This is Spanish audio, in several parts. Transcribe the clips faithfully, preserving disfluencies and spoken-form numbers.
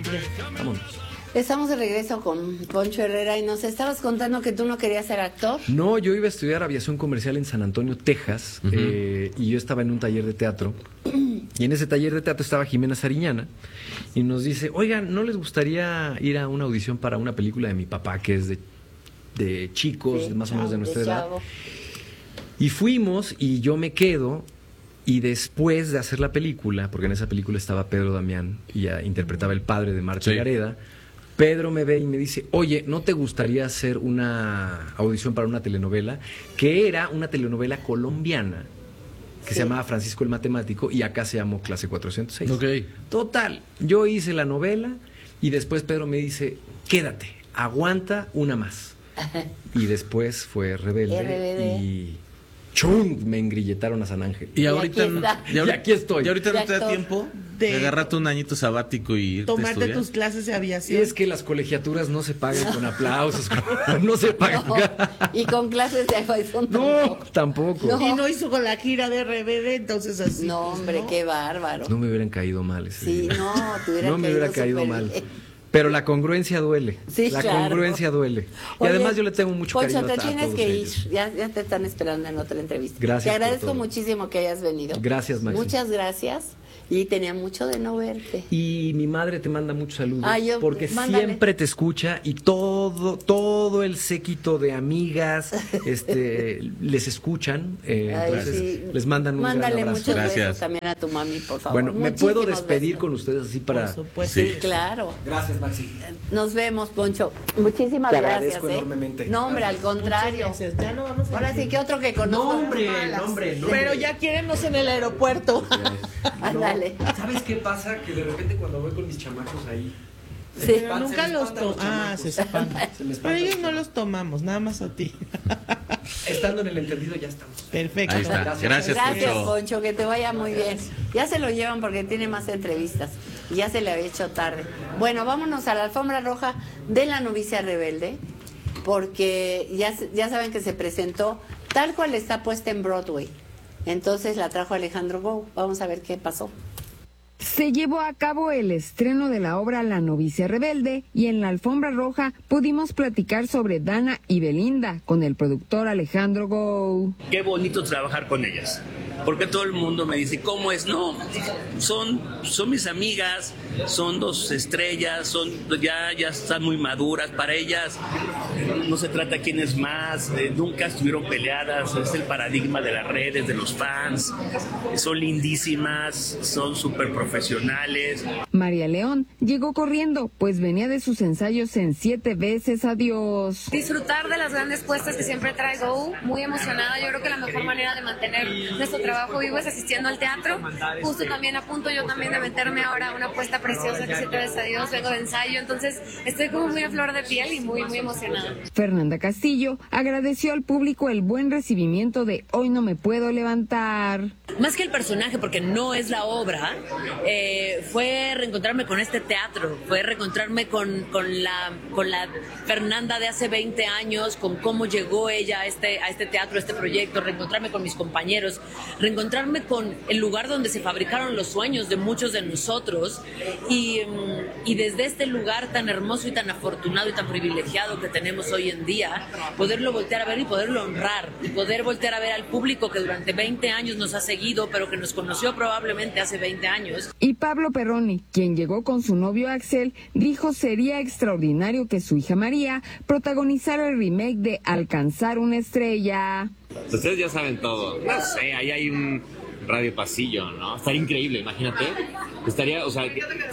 Vámonos. Estamos de regreso con Poncho Herrera y nos estabas contando que tú no querías ser actor. No, yo iba a estudiar aviación comercial en San Antonio, Texas, uh-huh. eh, y yo estaba en un taller de teatro. Y en ese taller de teatro estaba Jimena Sariñana y nos dice, oigan, ¿no les gustaría ir a una audición para una película de mi papá que es de, de chicos, sí, de más o menos de nuestra de edad? Y fuimos y yo me quedo. Y después de hacer la película, porque en esa película estaba Pedro Damián y ya interpretaba el padre de Marta sí. Gareda, Pedro me ve y me dice, oye, ¿no te gustaría hacer una audición para una telenovela? Que era una telenovela colombiana que sí. se llamaba Francisco el Matemático y acá se llamó Clase cuatrocientos seis. Okay. Total, yo hice la novela y después Pedro me dice, quédate, aguanta una más. Y después fue Rebelde, Rebelde. y... ¡chum! Me engrilletaron a San Ángel. Y ahorita, y aquí, y ahorita, y aquí estoy. ¿Y ahorita no te da actor. tiempo De de agarrarte un añito sabático y irte tomarte a estudiar? tus clases de Y aviación. es que las colegiaturas no se pagan con aplausos, no se pagan. No, y con clases de aviación No, tampoco. No. Y no hizo con la gira de R B D, entonces así. No, pues, hombre, ¿no? qué bárbaro. No me hubieran caído mal ese Sí, día. no, te hubiera No me hubiera caído súper mal. bien. Pero la congruencia duele. Sí, la claro. congruencia duele. Oye, y además yo le tengo mucho Poncho, cariño a, te a tienes todos que ellos. ir. Ya, ya te están esperando en otra entrevista. Gracias Te por agradezco todo. muchísimo que hayas venido. Gracias, Maxi. Muchas gracias. Y tenía mucho de no verte. Y mi madre te manda muchos saludos. Ah, yo- porque mándale. siempre te escucha y todo todo el séquito de amigas este les escuchan. Eh, Ay, entonces sí. les mandan un Mándale gran abrazo. muchos Gracias. besos también a tu mami, por favor. Bueno, ¿me puedo Muchísimos despedir besos. con ustedes así para...? Por supuesto. Sí, Sí. claro. Gracias, Maxi. Nos vemos, Poncho. Muchísimas Te gracias. agradezco ¿eh? enormemente. No, hombre, al contrario. Muchas gracias. Ya no vamos a Ahora sí que otro que conozco. No, hombre, malas. no, hombre, no. Pero ya quiérennos en el aeropuerto. Ándale. No, ¿sabes qué pasa? Que de repente cuando voy con mis chamacos ahí... Sí. Pero Se me nunca los espantan los tomamos. Ah, chamacos. se espantan. Se me Pero espantan ellos los no los tomamos, nada más a ti. Estando en el entendido ya estamos. Perfecto. Ahí está. Gracias. Gracias, Gracias, Poncho. Poncho, que te vaya muy bien. Ya se lo llevan porque tiene más entrevistas. Y ya se le había hecho tarde. Bueno, vámonos a la alfombra roja de La Novicia Rebelde, porque ya, se- ya saben que se presentó tal cual está puesta en Broadway. Entonces la trajo Alejandro Gou. Vamos a ver qué pasó. Se llevó a cabo el estreno de la obra La Novicia Rebelde y en la alfombra roja pudimos platicar sobre Dana y Belinda con el productor Alejandro Gou. Qué bonito trabajar con ellas, porque todo el mundo me dice, ¿cómo es? No, son, son mis amigas, son dos estrellas, son ya, ya están muy maduras, para ellas no se trata quién es más, eh, nunca estuvieron peleadas, es el paradigma de las redes, de los fans, son lindísimas, son súper profesionales. María León llegó corriendo, pues venía de sus ensayos en Siete Veces Adiós. Disfrutar de las grandes puestas que siempre traigo, muy emocionada. Yo creo que la mejor manera de mantener nuestro trabajo vivo es asistiendo al teatro. Justo también a punto yo también de meterme ahora a una puesta preciosa que Siete Veces Adiós, vengo de ensayo, entonces estoy como muy a flor de piel y muy, muy emocionada. Fernanda Castillo agradeció al público el buen recibimiento de Hoy no me puedo levantar. Más que el personaje, porque no es la obra, eh, fue reencontrarme con este teatro, fue reencontrarme con, con, la, con la Fernanda de hace veinte años, con cómo llegó ella a este, a este teatro, a este proyecto, reencontrarme con mis compañeros, reencontrarme con el lugar donde se fabricaron los sueños de muchos de nosotros y, y desde este lugar tan hermoso y tan afortunado y tan privilegiado que tenemos hoy en día, poderlo voltear a ver y poderlo honrar y poder voltear a ver al público que durante veinte años nos ha seguido, pero que nos conoció probablemente hace veinte años. Y Pablo Perroni, quien llegó con su novio Axel, dijo sería extraordinario que su hija María protagonizara el remake de Alcanzar una estrella. Ustedes ya saben todo. No sé, ahí hay un radio pasillo, ¿no? Estaría increíble, imagínate. Estaría, o sea,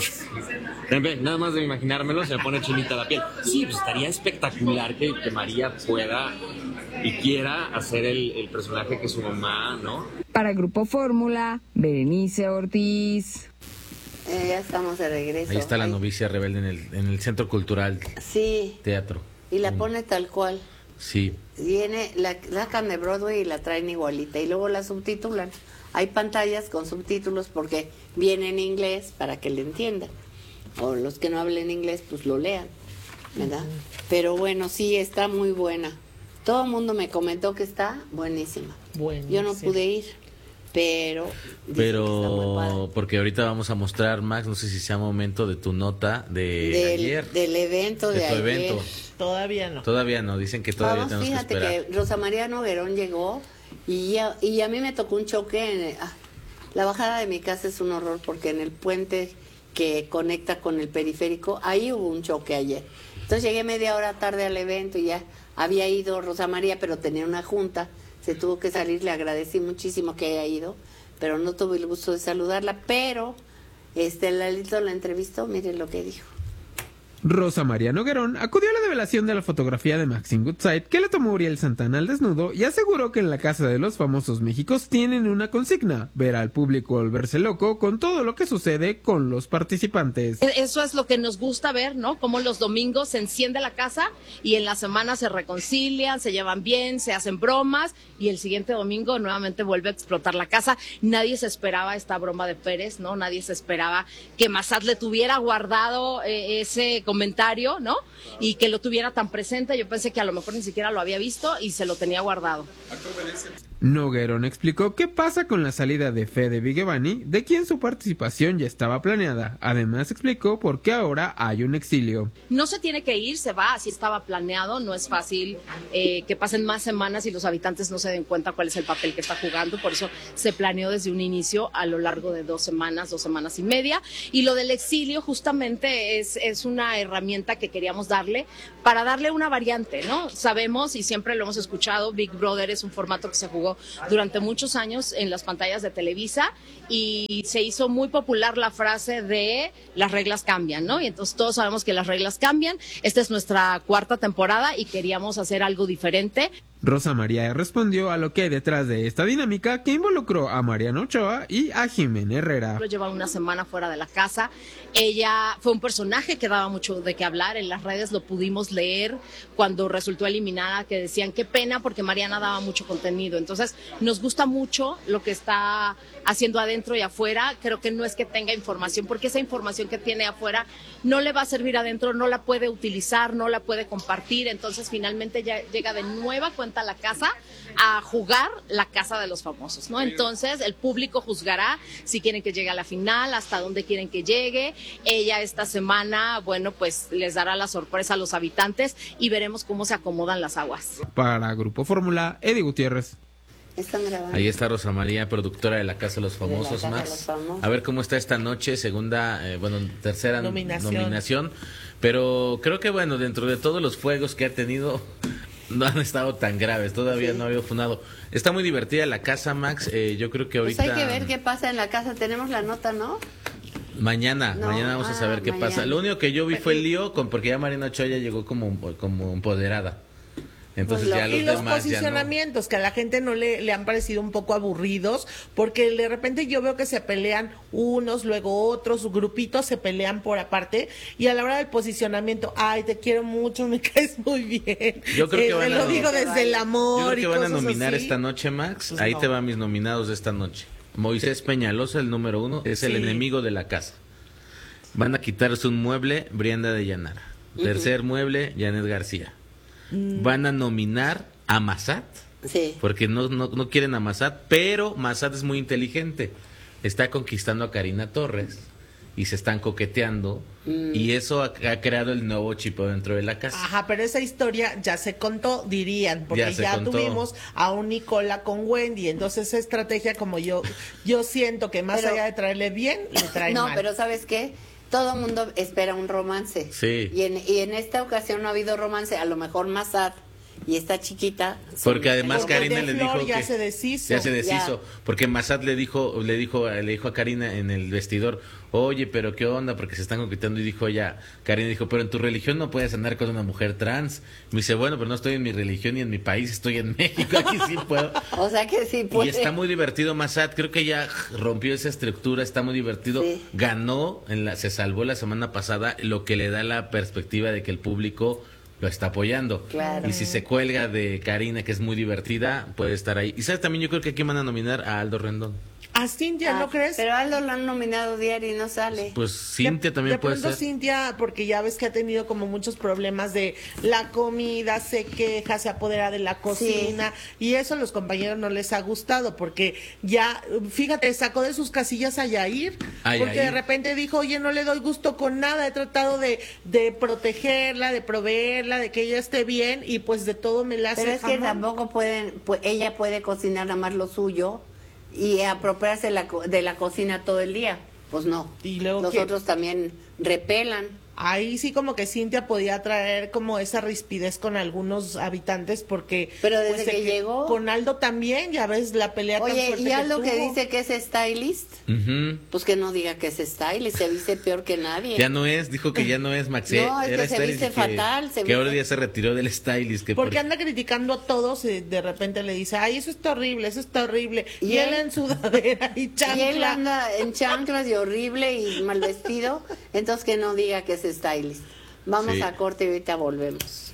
nada más de imaginármelo se me pone chinita la piel. Sí, pues estaría espectacular que, que María pueda y quiera hacer el, el personaje que su mamá, ¿no? Para Grupo Fórmula, Berenice Ortiz. Eh, ya estamos de regreso. Ahí está La Ay, Novicia Rebelde en el, en el Centro Cultural Sí, Teatro. y la Mm. pone tal cual. Sí. Viene, la sacan de Broadway y la traen igualita y luego la subtitulan. Hay pantallas con subtítulos porque viene en inglés para que le entiendan. O los que no hablen inglés, pues lo lean, ¿verdad? Pero bueno, sí, está muy buena. Todo el mundo me comentó que está buenísima. Buenísima. Yo no pude ir. pero... dicen que está muy Pero, padre. porque ahorita vamos a mostrar, Max, no sé si sea momento de tu nota de Del, ayer. del evento de, de tu ayer. evento. Todavía no. Todavía no, dicen que todavía Vamos, tenemos que fíjate esperar. que Rosa María Noguerón llegó y, ya, y a mí me tocó un choque. En, ah, la bajada de mi casa es un horror porque en el puente que conecta con el periférico, ahí hubo un choque ayer. Entonces llegué media hora tarde al evento y ya había ido Rosa María, pero tenía una junta, se tuvo que salir, le agradecí muchísimo que haya ido, pero no tuve el gusto de saludarla, pero este Lalito la entrevistó, miren lo que dijo. Rosa María Noguerón acudió a la develación de la fotografía de Maxine Goodside que le tomó Uriel Santana al desnudo y aseguró que en la Casa de los Famosos Méxicos tienen una consigna: ver al público volverse loco con todo lo que sucede con los participantes. Eso es lo que nos gusta ver, ¿no? Cómo los domingos se enciende la casa y en la semana se reconcilian, se llevan bien, se hacen bromas y el siguiente domingo nuevamente vuelve a explotar la casa. Nadie se esperaba esta broma de Pérez, ¿no? Nadie se esperaba que Massad le tuviera guardado eh, ese comentario, ¿no? Y que lo tuviera tan presente. Yo pensé que a lo mejor ni siquiera lo había visto y se lo tenía guardado. Noguerón explicó qué pasa con la salida de Fede Vigevani, de quien su participación ya estaba planeada. Además explicó por qué ahora hay un exilio. No se tiene que ir, se va, así estaba planeado. No es fácil eh, que pasen más semanas y los habitantes no se den cuenta cuál es el papel que está jugando. Por eso se planeó desde un inicio a lo largo de dos semanas, dos semanas y media. Y lo del exilio justamente es, es una herramienta que queríamos darle para darle una variante, ¿no? Sabemos y siempre lo hemos escuchado, Big Brother es un formato que se jugó durante muchos años en las pantallas de Televisa y se hizo muy popular la frase de las reglas cambian, ¿no? Y entonces todos sabemos que las reglas cambian. Esta es nuestra cuarta temporada y queríamos hacer algo diferente. Rosa María respondió a lo que hay detrás de esta dinámica que involucró a Mariano Ochoa y a Jimena Herrera. Lleva una semana fuera de la casa. Ella fue un personaje que daba mucho de qué hablar. En las redes lo pudimos leer cuando resultó eliminada, que decían qué pena porque Mariana daba mucho contenido. Entonces nos gusta mucho lo que está haciendo adentro y afuera. Creo que no es que tenga información, porque esa información que tiene afuera no le va a servir adentro, no la puede utilizar, no la puede compartir. Entonces finalmente ya llega de nueva cuenta a la casa a jugar la Casa de los Famosos, ¿no? Entonces el público juzgará si quieren que llegue a la final, hasta dónde quieren que llegue. Ella esta semana, bueno, pues les dará la sorpresa a los habitantes y veremos cómo se acomodan las aguas. Para Grupo Fórmula, Eddie Gutiérrez. Están grabando. Ahí está Rosa María, productora de la Casa de los Famosos, de la Casa Max. de los Famosos. A ver cómo está esta noche, segunda, eh, bueno, tercera Nominación. nominación. Pero creo que, bueno, dentro de todos los fuegos que ha tenido, no han estado tan graves, todavía Sí. no ha habido funado. Está muy divertida la casa, Max. Eh, yo creo que Pues ahorita... hay que ver qué pasa en la casa. Tenemos la nota, ¿no? Mañana, No, mañana vamos a ah, saber qué mañana. pasa. Lo único que yo vi fue el lío, con, porque ya Mariana Ochoa ya llegó como, como empoderada. Entonces Pues lo- ya los Y los demás ya no. posicionamientos que a la gente no le, le han parecido un poco aburridos, porque de repente yo veo que se pelean unos, luego otros, grupitos se pelean por aparte, y a la hora del posicionamiento, ay, te quiero mucho, me caes muy bien. Yo creo que Eh, van a- lo digo desde el Yo amor creo que y van a cosas nominar así. esta noche, Max. Pues Ahí no. te van mis nominados de esta noche. Moisés Peñalosa, el número uno, es el Sí. enemigo de la casa. Van a quitarse un mueble, Brianda de Llanara. Tercer mueble, Janet García. Mm. Van a nominar a Massad, Sí. porque no, no, no quieren a Massad, pero Massad es muy inteligente. Está conquistando a Karina Torres y se están coqueteando. Mm. Y eso ha, ha creado el nuevo chipo dentro de la casa. Ajá, pero esa historia ya se contó, dirían, porque Ya ya, se contó. tuvimos a un Nicola con Wendy, entonces esa estrategia como yo yo siento que más Pero- allá de traerle bien, le traen No, mal. pero ¿sabes qué? Todo mundo espera un romance. Sí. Y en, y en esta ocasión no ha habido romance. A lo mejor Massad y esta chiquita. son- Porque además Porque Karina de le Flor dijo ya que se deshizo. ya se deshizo, Ya. porque Massad le dijo, le dijo, le dijo a Karina en el vestidor, oye, pero qué onda, porque se están conquistando, y dijo ella, Karina dijo, pero en tu religión no puedes andar con una mujer trans. Me dice, bueno, pero no estoy en mi religión ni en mi país, estoy en México, aquí sí puedo. O sea que sí puede. Y está muy divertido Massad, creo que ya rompió esa estructura, está muy divertido. Sí. Ganó, en la, se salvó la semana pasada, lo que le da la perspectiva de que el público lo está apoyando. Claro. Y si se cuelga de Karina, que es muy divertida, puede estar ahí. Y sabes, también yo creo que aquí van a nominar a Aldo Rendón. A Cintia, Ah, ¿no crees? Pero Aldo lo han nominado diario y no sale. Pues Cintia de, también de puede pronto ser. Cintia, porque ya ves que ha tenido como muchos problemas de la comida, se queja, se apodera de la cocina, y eso a los compañeros no les ha gustado, porque ya, fíjate, sacó de sus casillas a Yair, A porque Yair. de repente dijo, oye, no le doy gusto con nada, he tratado de, de protegerla, de proveerla, de que ella esté bien, y pues de todo me la hace Pero es que jamón. tampoco pueden, pues, ella puede cocinar nada más lo suyo y apropiarse la co- de la cocina todo el día. Pues no. Y luego Los ¿qué? otros también repelan. Ahí sí como que Cintia podía traer como esa rispidez con algunos habitantes porque... Pero desde pues, de que llegó- Con Aldo también, ya ves la pelea tan Oye, fuerte y Aldo que, que tuvo. dice que es stylist, Ujú. pues que no diga que es stylist, se viste peor que nadie. Ya no es, dijo que ya no es Maxi. No, es que era se stylist viste y que, fatal, se que viste- ahora ya se retiró del stylist. Que Porque por- anda criticando a todos y de repente le dice, ay, eso está horrible, eso está horrible. Y, Y él él- en sudadera y chancla. Y él anda en chanclas y horrible y mal vestido, entonces que no diga que es stylist. Vamos Sí. a corte y ahorita volvemos.